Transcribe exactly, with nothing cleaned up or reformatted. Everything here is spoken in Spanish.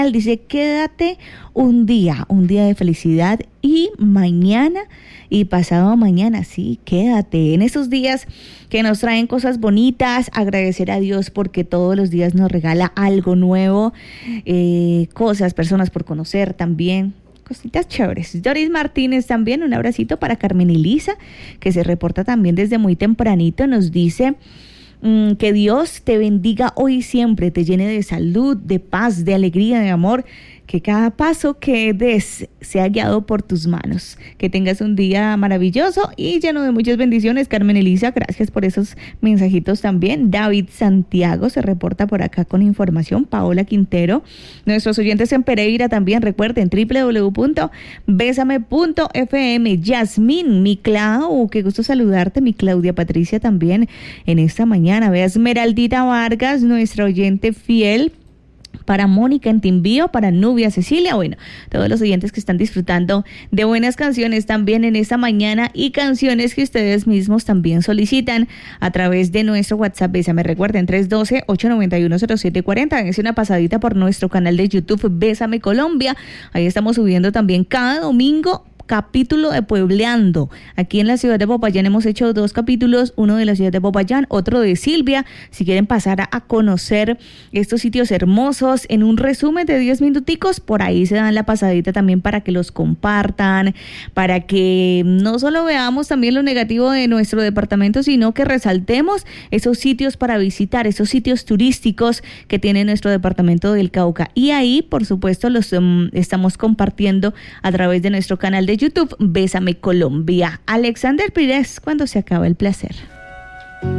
Dice, quédate un día, un día de felicidad y mañana y pasado mañana, sí, quédate. En esos días que nos traen cosas bonitas, agradecer a Dios porque todos los días nos regala algo nuevo, eh, cosas, personas por conocer también. Cositas chéveres. Doris Martínez también, un abracito para Carmen Elisa, que se reporta también desde muy tempranito, nos dice... Que Dios te bendiga hoy y siempre, te llene de salud, de paz, de alegría, de amor, que cada paso que des sea guiado por tus manos, que tengas un día maravilloso y lleno de muchas bendiciones. Carmen Elisa, gracias por esos mensajitos también. David Santiago se reporta por acá con información. Paola Quintero, nuestros oyentes en Pereira también, recuerden doble u doble u doble u punto besame punto efe eme. Yasmín, mi Clau, qué gusto saludarte, mi Claudia Patricia también en esta mañana. Ve a Esmeraldita Vargas, nuestra oyente fiel. Para Mónica en Timbío, para Nubia Cecilia, bueno, todos los oyentes que están disfrutando de buenas canciones también en esta mañana y canciones que ustedes mismos también solicitan a través de nuestro WhatsApp. Bésame, recuerden, tres uno dos, ocho nueve uno, cero siete cuatro cero. Háganse una pasadita por nuestro canal de YouTube Bésame Colombia. Ahí estamos subiendo también cada domingo capítulo de Puebleando. Aquí en la ciudad de Popayán hemos hecho dos capítulos, uno de la ciudad de Popayán, otro de Silvia. Si quieren pasar a, a conocer estos sitios hermosos en un resumen de diez minuticos, por ahí se dan la pasadita también para que los compartan, para que no solo veamos también lo negativo de nuestro departamento, sino que resaltemos esos sitios para visitar, esos sitios turísticos que tiene nuestro departamento del Cauca. Y ahí, por supuesto, los um, estamos compartiendo a través de nuestro canal de YouTube, Bésame Colombia. Alexander Pires, cuando se acaba el placer.